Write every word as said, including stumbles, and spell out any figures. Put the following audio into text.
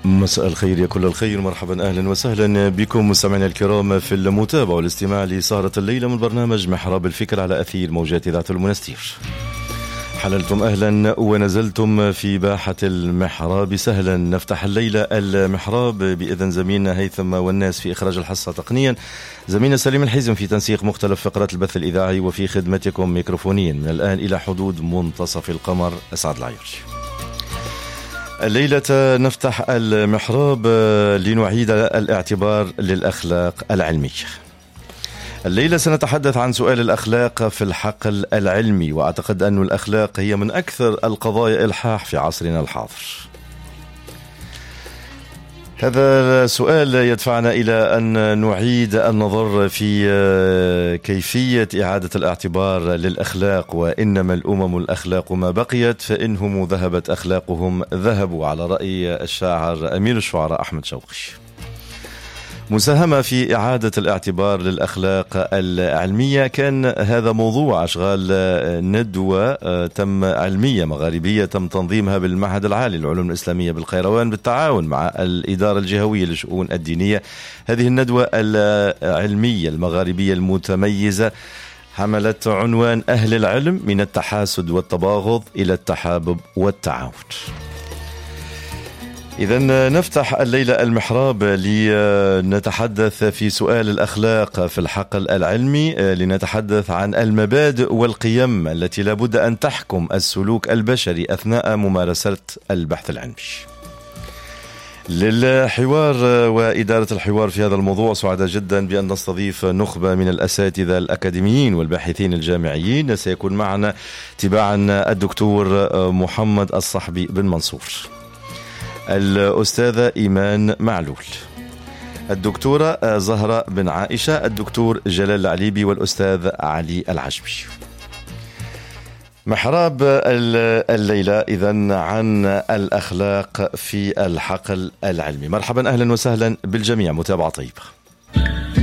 مساء الخير يا كل الخير، مرحبا أهلا وسهلا بكم مستمعينا الكرام في المتابعة والاستماع لسهرة الليلة من برنامج محراب الفكر على أثير موجات إذاعة المنستير. حللتم أهلا ونزلتم في باحة المحراب سهلا. نفتح الليلة المحراب بإذن زميلنا هيثم والناس في إخراج الحصة تقنيا، زميلنا سليم الحزم في تنسيق مختلف فقرات البث الإذاعي، وفي خدمتكم ميكروفونيا من الآن إلى حدود منتصف القمر. أسعد العيش. الليلة نفتح المحراب لنعيد الاعتبار للأخلاق العلمية. الليلة سنتحدث عن سؤال الأخلاق في الحقل العلمي، وأعتقد أن الأخلاق هي من أكثر القضايا إلحاح في عصرنا الحاضر. هذا السؤال يدفعنا إلى أن نعيد النظر في كيفية إعادة الاعتبار للأخلاق، وإنما الأمم الأخلاق ما بقيت، فإنهم ذهبت أخلاقهم ذهبوا، على رأي الشاعر أمير الشعراء أحمد شوقي. مساهمة في إعادة الاعتبار للأخلاق العلمية، كان هذا موضوع أشغال ندوة تم علمية مغاربية تم تنظيمها بالمعهد العالي للعلوم الإسلامية بالقيروان بالتعاون مع الإدارة الجهوية للشؤون الدينية. هذه الندوة العلمية المغاربية المتميزة حملت عنوان أهل العلم من التحاسد والتباغض إلى التحابب والتعاون. إذن نفتح الليلة المحراب لنتحدث في سؤال الأخلاق في الحقل العلمي، لنتحدث عن المبادئ والقيم التي لابد أن تحكم السلوك البشري أثناء ممارسة البحث العلمي. للحوار وإدارة الحوار في هذا الموضوع سعداء جدا بأن نستضيف نخبة من الأساتذة الأكاديميين والباحثين الجامعيين. سيكون معنا تباعا الدكتور محمد الصحبي بن منصور، الأستاذة إيمان معلول، الدكتورة زهرة بن عائشة، الدكتور جلال العليبي، والأستاذ علي العجمي. محراب الليلة إذن عن الأخلاق في الحقل العلمي. مرحبا أهلا وسهلا بالجميع، متابعة طيبة.